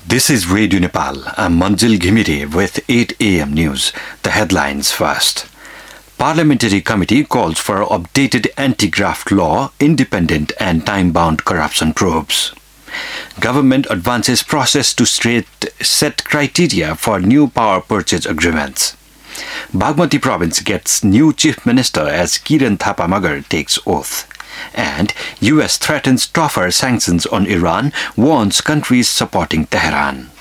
This is Radio Nepal. I'm Manjil Ghimire with 8 a.m. news. The headlines first. Parliamentary Committee calls for updated anti-graft law, independent and time-bound corruption probes. Government advances process to set criteria for new power purchase agreements. Bagmati province gets new chief minister as Kiran Thapa Magar takes oath. And US threatens tougher sanctions on Iran, warns countries supporting Tehran.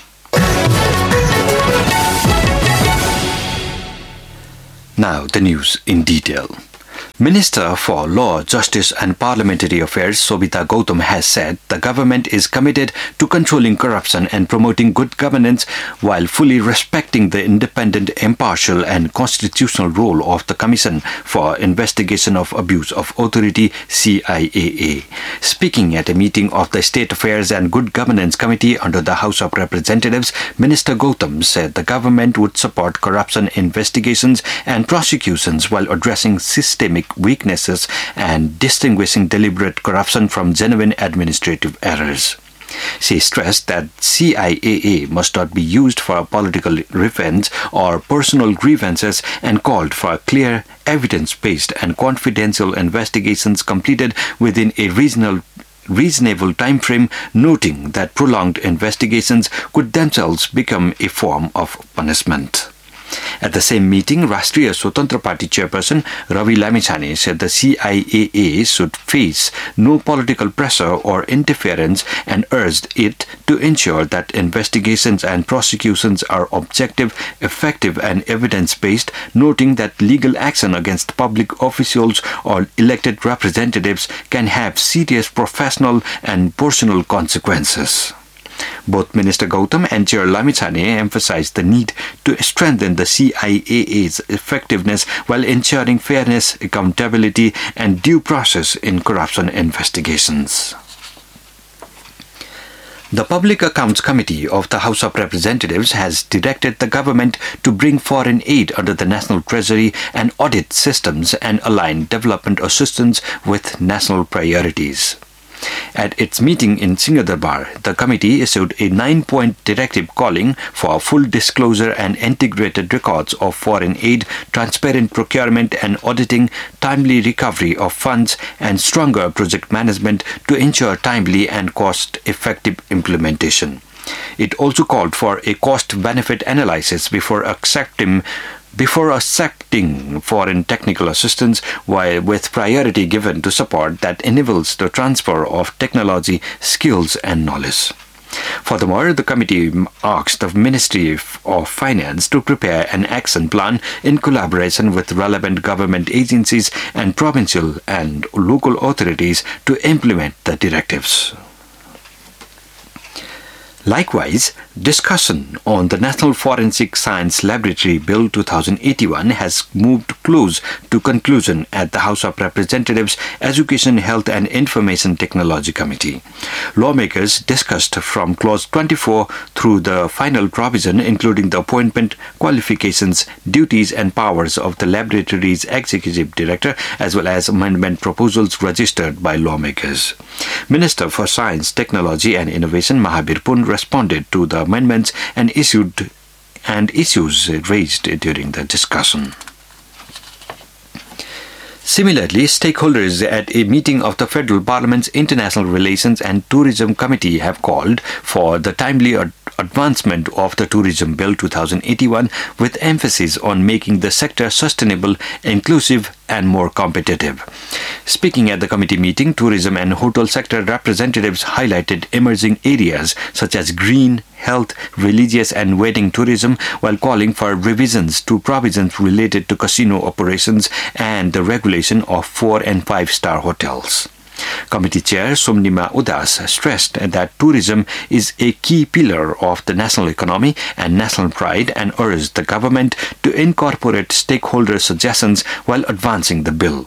Now the news in detail. Minister for Law, Justice and Parliamentary Affairs Sobita Gautam has said the government is committed to controlling corruption and promoting good governance while fully respecting the independent, impartial and constitutional role of the Commission for Investigation of Abuse of Authority CIAA. Speaking at a meeting of the State Affairs and Good Governance Committee under the House of Representatives, Minister Gautam said the government would support corruption investigations and prosecutions while addressing systemic weaknesses and distinguishing deliberate corruption from genuine administrative errors. She stressed that CIAA must not be used for political revenge or personal grievances and called for clear, evidence-based and confidential investigations completed within a reasonable time frame, noting that prolonged investigations could themselves become a form of punishment. At the same meeting, Rashtriya Swatantra Party chairperson Ravi Lammichhane said the CIAA should face no political pressure or interference and urged it to ensure that investigations and prosecutions are objective, effective and evidence-based, noting that legal action against public officials or elected representatives can have serious professional and personal consequences. Both Minister Gautam and Chair Lammichhane emphasized the need to strengthen the CIAA's effectiveness while ensuring fairness, accountability and due process in corruption investigations. The Public Accounts Committee of the House of Representatives has directed the government to bring foreign aid under the National Treasury and audit systems and align development assistance with national priorities. At its meeting in Singadarbar, the committee issued a 9-point directive calling for full disclosure and integrated records of foreign aid, transparent procurement and auditing, timely recovery of funds, and stronger project management to ensure timely and cost-effective implementation. It also called for a cost-benefit analysis before accepting foreign technical assistance, while with priority given to support that enables the transfer of technology, skills and knowledge. Furthermore, the committee asked the Ministry of Finance to prepare an action plan in collaboration with relevant government agencies and provincial and local authorities to implement the directives. Likewise, discussion on the National Forensic Science Laboratory Bill 2081 has moved close to conclusion at the House of Representatives Education, Health and Information Technology Committee. Lawmakers discussed from Clause 24 through the final provision, including the appointment, qualifications, duties and powers of the laboratory's executive director, as well as amendment proposals registered by lawmakers. Minister for Science, Technology and Innovation Mahabir Pun responded to the amendments and issues raised during the discussion. Similarly, stakeholders at a meeting of the Federal Parliament's International Relations and Tourism Committee have called for the timely advancement of the Tourism Bill 2081 with emphasis on making the sector sustainable, inclusive and more competitive. Speaking at the committee meeting, tourism and hotel sector representatives highlighted emerging areas such as green, health, religious and wedding tourism, while calling for revisions to provisions related to casino operations and the regulation of 4- and 5-star hotels. Committee Chair Somnima Udas stressed that tourism is a key pillar of the national economy and national pride and urged the government to incorporate stakeholder suggestions while advancing the bill.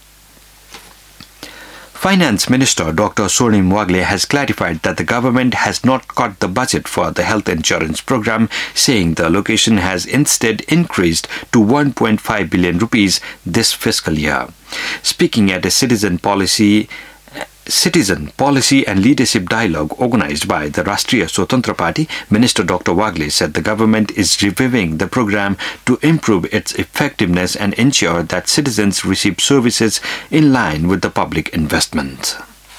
Finance Minister Dr. Swarnim Wagle has clarified that the government has not cut the budget for the health insurance program, saying the allocation has instead increased to 1.5 billion rupees this fiscal year. Speaking at a citizen policy Citizen Policy and Leadership Dialogue organized by the Rashtriya Swatantra Party, Minister Dr. Wagle said the government is reviewing the program to improve its effectiveness and ensure that citizens receive services in line with the public investment.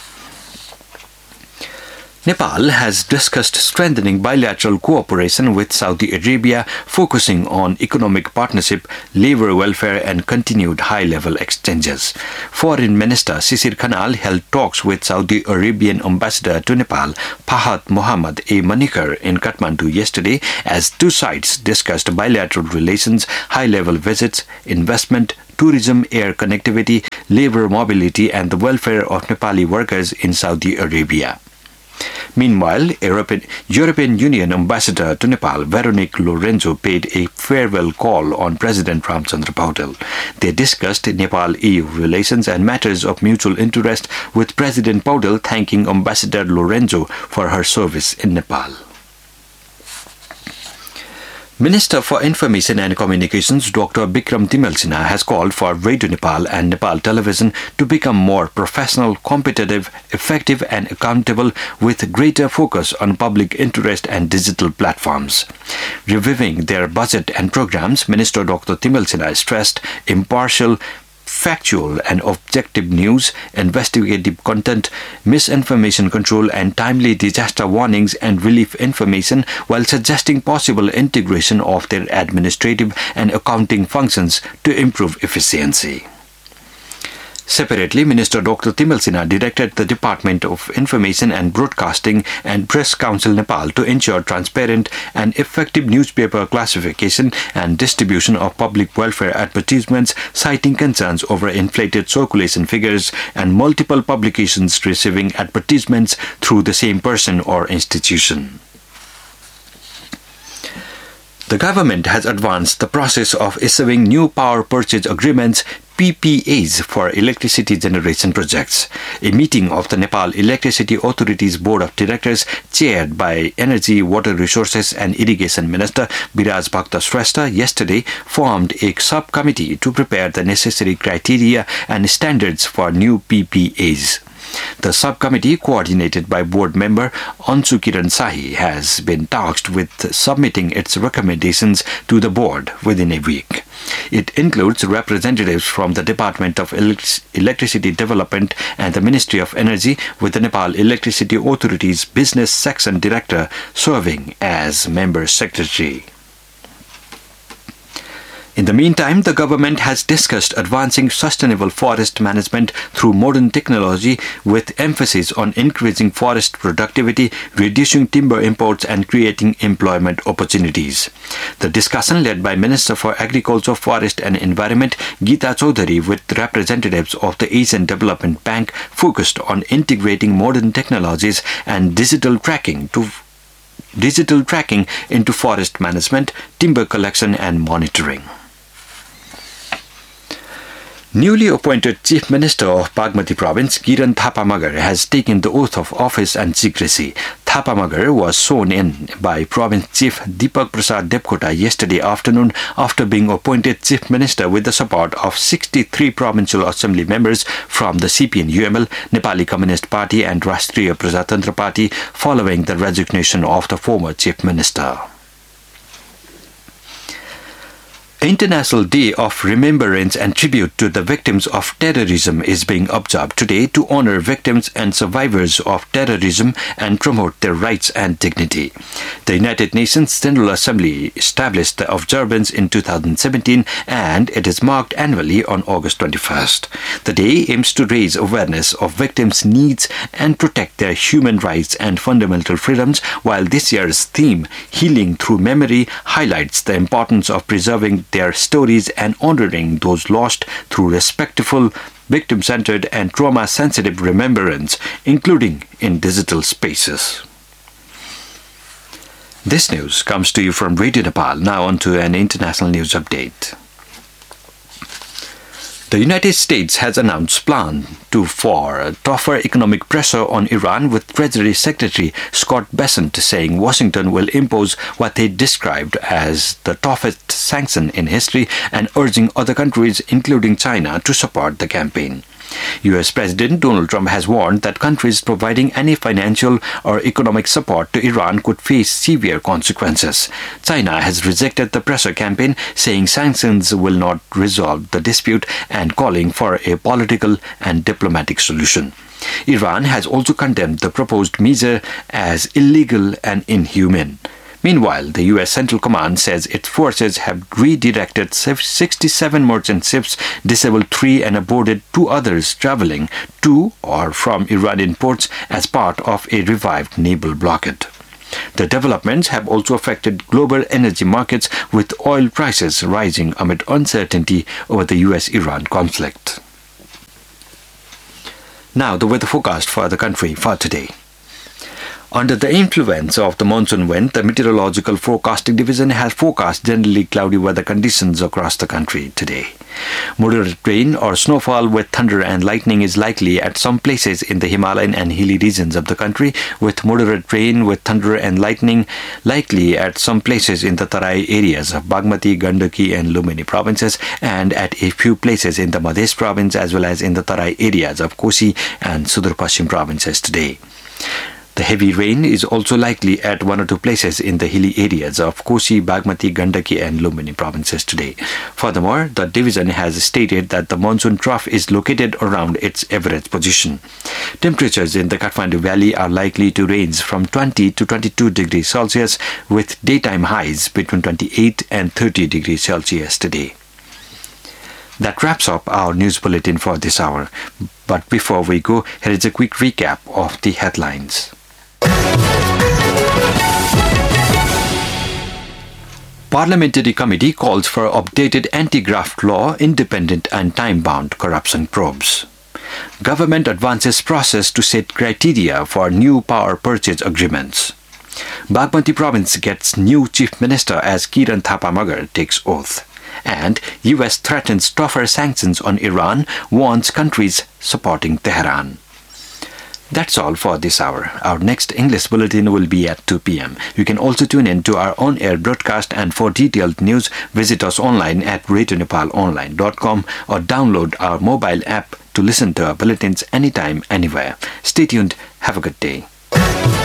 Nepal has discussed strengthening bilateral cooperation with Saudi Arabia, focusing on economic partnership, labor welfare and continued high-level exchanges. Foreign Minister Shishir Khanal held talks with Saudi Arabian Ambassador to Nepal, Fahad Mohammad A. Manikar, in Kathmandu yesterday as two sides discussed bilateral relations, high-level visits, investment, tourism, air connectivity, labor mobility and the welfare of Nepali workers in Saudi Arabia. Meanwhile, European Union Ambassador to Nepal, Veronique Lorenzo, paid a farewell call on President Ramchandra Paudel. They discussed Nepal-EU relations and matters of mutual interest, with President Paudel thanking Ambassador Lorenzo for her service in Nepal. Minister for Information and Communications Dr. Bikram Timelsina has called for Radio Nepal and Nepal Television to become more professional, competitive, effective and accountable with greater focus on public interest and digital platforms. Reviewing their budget and programs, Minister Dr. Timelsina stressed impartial, factual and objective news, investigative content, misinformation control and timely disaster warnings and relief information, while suggesting possible integration of their administrative and accounting functions to improve efficiency. Separately, Minister Dr. Timelsina directed the Department of Information and Broadcasting and Press Council Nepal to ensure transparent and effective newspaper classification and distribution of public welfare advertisements, citing concerns over inflated circulation figures and multiple publications receiving advertisements through the same person or institution. The government has advanced the process of issuing new power purchase agreements PPAs for electricity generation projects. A meeting of the Nepal Electricity Authority's Board of Directors, chaired by Energy, Water Resources and Irrigation Minister Biraj Bhakta Shrestha, yesterday formed a subcommittee to prepare the necessary criteria and standards for new PPAs. The subcommittee, coordinated by board member Anshu Kiran Sahi, has been tasked with submitting its recommendations to the board within a week. It includes representatives from the Department of Electricity Development and the Ministry of Energy, with the Nepal Electricity Authority's Business Section Director serving as member secretary. In the meantime, the government has discussed advancing sustainable forest management through modern technology, with emphasis on increasing forest productivity, reducing timber imports and creating employment opportunities. The discussion, led by Minister for Agriculture, Forest and Environment Geeta Chaudhary with representatives of the Asian Development Bank, focused on integrating modern technologies and digital tracking into forest management, timber collection and monitoring. Newly appointed Chief Minister of Bagmati Province, Kiran Thapa Magar, has taken the oath of office and secrecy. Thapa Magar was sworn in by Province Chief Deepak Prasad Debkota yesterday afternoon after being appointed Chief Minister with the support of 63 Provincial Assembly members from the CPN-UML, Nepali Communist Party and Rashtriya Prajatantra Party, following the resignation of the former Chief Minister. International Day of Remembrance and Tribute to the Victims of Terrorism is being observed today to honor victims and survivors of terrorism and promote their rights and dignity. The United Nations General Assembly established the observance in 2017 and it is marked annually on August 21st. The day aims to raise awareness of victims' needs and protect their human rights and fundamental freedoms, while this year's theme, Healing Through Memory, highlights the importance of preserving their stories and honoring those lost through respectful, victim-centered and trauma-sensitive remembrance, including in digital spaces. This news comes to you from Radio Nepal. Now on to an international news update. The United States has announced plans for tougher economic pressure on Iran, with Treasury Secretary Scott Bessent saying Washington will impose what they described as the toughest sanction in history and urging other countries, including China, to support the campaign. U.S. President Donald Trump has warned that countries providing any financial or economic support to Iran could face severe consequences. China has rejected the pressure campaign, saying sanctions will not resolve the dispute and calling for a political and diplomatic solution. Iran has also condemned the proposed measure as illegal and inhumane. Meanwhile, the U.S. Central Command says its forces have redirected 67 merchant ships, disabled 3 and aborted 2 others traveling to or from Iranian ports as part of a revived naval blockade. The developments have also affected global energy markets, with oil prices rising amid uncertainty over the U.S.-Iran conflict. Now, the weather forecast for the country for today. Under the influence of the monsoon wind, the Meteorological Forecasting Division has forecast generally cloudy weather conditions across the country today. Moderate rain or snowfall with thunder and lightning is likely at some places in the Himalayan and hilly regions of the country, with moderate rain with thunder and lightning likely at some places in the Tarai areas of Bagmati, Gandaki and Lumini provinces, and at a few places in the Madhya province as well as in the Tarai areas of Kosi and Sudur Pashchim provinces today. The heavy rain is also likely at 1 or 2 places in the hilly areas of Kosi, Bagmati, Gandaki and Lumini provinces today. Furthermore, the division has stated that the monsoon trough is located around its average position. Temperatures in the Kathmandu Valley are likely to range from 20 to 22 degrees Celsius, with daytime highs between 28 and 30 degrees Celsius today. That wraps up our news bulletin for this hour. But before we go, here is a quick recap of the headlines. Parliamentary Committee calls for updated anti-graft law, independent and time-bound corruption probes. Government advances process to set criteria for new power purchase agreements. Bagmati province gets new chief minister as Kiran Thapa Magar takes oath. And U.S. threatens tougher sanctions on Iran, warns countries supporting Tehran. That's all for this hour. Our next English bulletin will be at 2 p.m. You can also tune in to our on-air broadcast, and for detailed news, visit us online at RadioNepalOnline.com or download our mobile app to listen to our bulletins anytime, anywhere. Stay tuned. Have a good day.